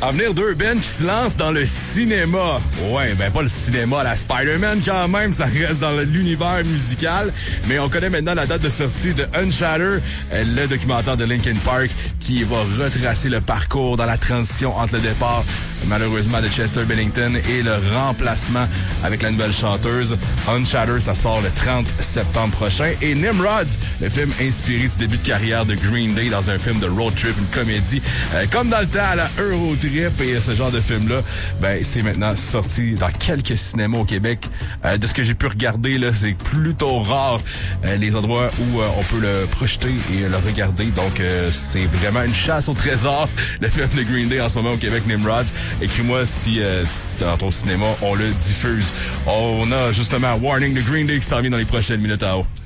À venir, deux bands qui se lancent dans le cinéma. Ouais, ben pas le cinéma, la Spider-Man quand même, ça reste dans l'univers musical. Mais on connaît maintenant la date de sortie de Unshattered, le documentaire de Linkin Park qui va retracer le parcours dans la transition entre le départ, malheureusement, de Chester Bennington et le remplacement avec la nouvelle chanteuse. Unshattered, ça sort le 30 septembre prochain. Et Nimrod, le film inspiré du début de carrière de Green Day dans un film de road trip, une comédie, comme dans le temps à la Eurotrip et ce genre de film-là, ben c'est maintenant sorti dans quelques cinémas au Québec. De ce que j'ai pu regarder, là, c'est plutôt rare les endroits où on peut le projeter et le regarder. Donc, c'est vraiment une chasse au trésor, le film de Green Day en ce moment au Québec, Nimrod. Écris-moi si dans ton cinéma, on le diffuse. On a justement Warning de Green Day qui s'en vient dans les prochaines minutes à haut.